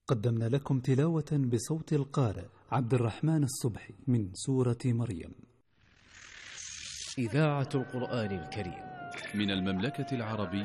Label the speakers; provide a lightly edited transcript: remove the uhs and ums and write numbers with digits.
Speaker 1: قدمنا لكم تلاوة بصوت القارئ عبد الرحمن الصبحي من سورة مريم.
Speaker 2: إذاعة القرآن الكريم
Speaker 3: من المملكة العربية